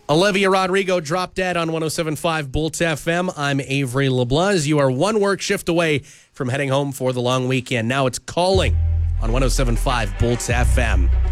Olivia Rodrigo dropped dead on 107.5 Bolt FM. I'm Avery LeBlanc. You are one work shift away from heading home for the long weekend. Now it's Calling on 107.5 Bolt FM.